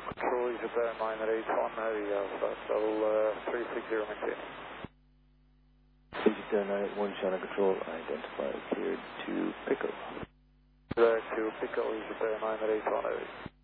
Control, you should bear in mind that H1 heavy, level 360 maintain. Egypt Air 981, Channel Control, identified, cleared to Pico. To Pico, you should bear in mind that H1 heavy.